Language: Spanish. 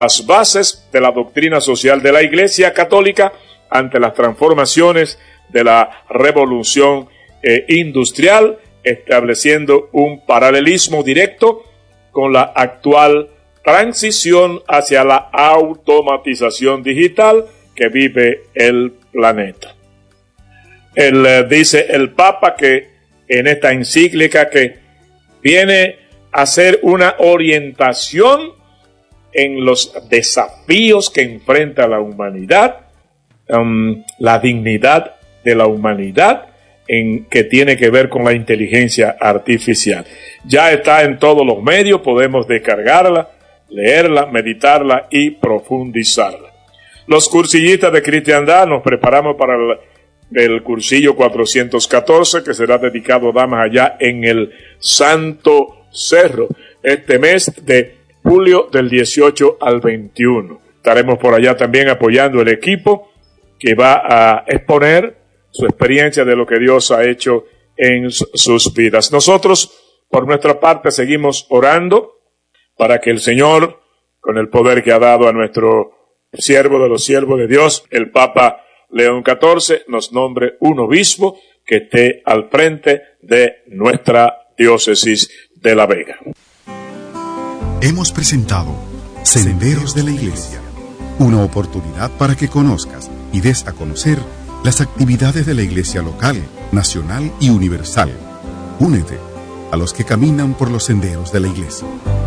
las bases de la doctrina social de la Iglesia Católica ante las transformaciones de la revolución industrial, estableciendo un paralelismo directo con la actual transición hacia la automatización digital que vive el planeta. Dice el Papa que en esta encíclica que viene a hacer una orientación en los desafíos que enfrenta la humanidad, la dignidad de la humanidad, en que tiene que ver con la inteligencia artificial. Ya está en todos los medios, podemos descargarla, leerla, meditarla y profundizarla. Los cursillistas de cristiandad nos preparamos para el cursillo 414, que será dedicado a damas allá en el Santo Cerro, este mes de julio del 18 al 21. Estaremos por allá también apoyando el equipo que va a exponer su experiencia de lo que Dios ha hecho en sus vidas. Nosotros, por nuestra parte, seguimos orando para que el Señor, con el poder que ha dado a nuestro siervo de los siervos de Dios, el Papa León XIV, nos nombre un obispo que esté al frente de nuestra diócesis de La Vega. Hemos presentado Senderos de la Iglesia, una oportunidad para que conozcas y des a conocer las actividades de la Iglesia local, nacional y universal. Únete a los que caminan por los senderos de la Iglesia.